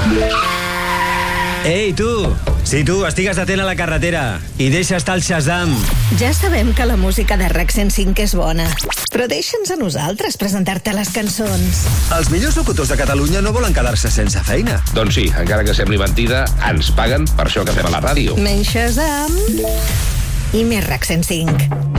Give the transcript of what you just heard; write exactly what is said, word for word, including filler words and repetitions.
Ei, tu! Sí, tu, estigues atent a la carretera i deixa estar el Shazam. Ja sabem que la música de RAC cent cinc és bona, però deixa'ns a nosaltres presentar-te les cançons. Els millors locutors de Catalunya no volen quedar-se sense feina. Doncs sí, encara que sembli mentida, ens paguen per això que fem a la ràdio. Menys Shazam i més RAC cent cinc.